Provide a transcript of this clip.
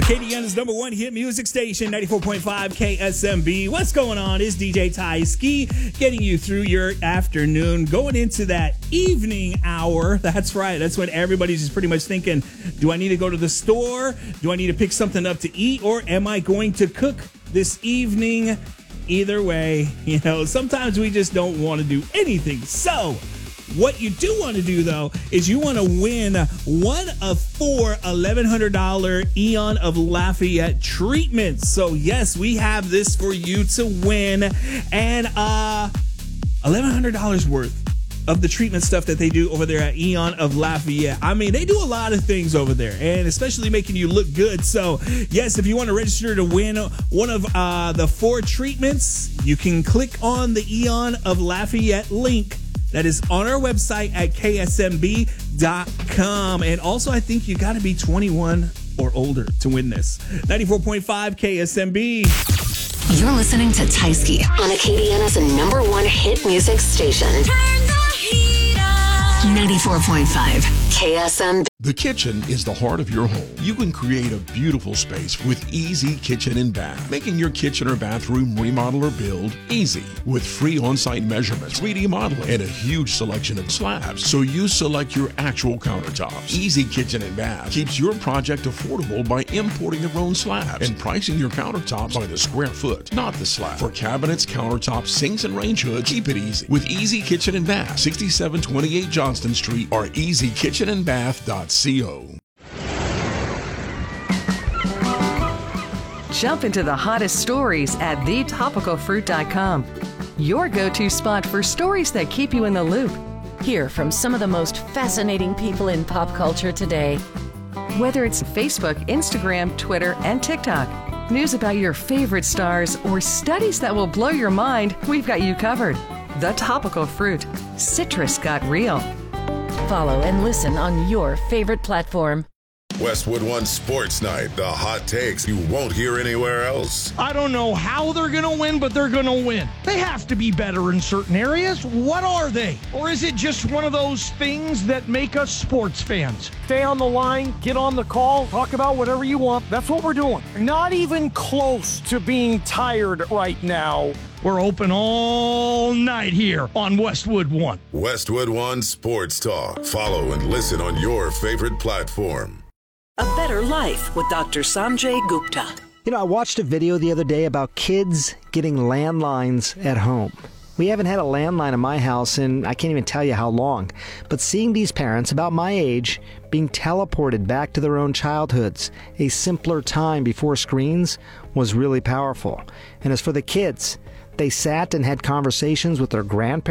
Acadiana's number one hit music station, 94.5 KSMB. What's going on? It's DJ Tyski getting you through your afternoon, going into that evening hour. That's right. That's when everybody's just pretty much thinking, do I need to go to the store? Do I need to pick something up to eat? Or am I going to cook this evening? Either way, sometimes we just don't want to do anything. So what you do want to do, though, is you want to win one of 4 $1,100 Eon of Lafayette treatments. So, yes, we have this for you to win. And $1,100 worth of the treatment stuff that they do over there at Eon of Lafayette. I mean, they do a lot of things over there, and especially making you look good. So, yes, if you want to register to win one of the 4 treatments, you can click on the Eon of Lafayette link that is on our website at ksmb.com. And also, I think you got to be 21 or older to win this. 94.5 KSMB. You're listening to Tyski on Acadiana's number one hit music station. Turn the heat up. 94.5 KSMB. The kitchen is the heart of your home. You can create a beautiful space with Easy Kitchen and Bath. Making your kitchen or bathroom remodel or build easy with free on-site measurements, 3D modeling, and a huge selection of slabs. So you select your actual countertops. Easy Kitchen and Bath keeps your project affordable by importing their own slabs and pricing your countertops by the square foot, not the slab. For cabinets, countertops, sinks, and range hoods, keep it easy with Easy Kitchen and Bath, 6728 Johnston Street or easykitchenandbath.co. Jump into the hottest stories at thetopicalfruit.com. Your go-to spot for stories that keep you in the loop. Hear from some of the most fascinating people in pop culture today. Whether it's Facebook, Instagram, Twitter, and TikTok, news about your favorite stars, or studies that will blow your mind, we've got you covered. The Topical Fruit. Citrus got real. Follow and listen on your favorite platform. Westwood One Sports Night, the hot takes you won't hear anywhere else. I don't know how they're going to win, but they're going to win. They have to be better in certain areas. What are they? Or is it just one of those things that make us sports fans? Stay on the line, get on the call, talk about whatever you want. That's what we're doing. Not even close to being tired right now. We're open all night here on Westwood One. Westwood One Sports Talk. Follow and listen on your favorite platform. A Better Life with Dr. Sanjay Gupta. I watched a video the other day about kids getting landlines at home. We haven't had a landline in my house in I can't even tell you how long. But seeing these parents about my age being teleported back to their own childhoods, a simpler time before screens, was really powerful. And as for the kids, they sat and had conversations with their grandparents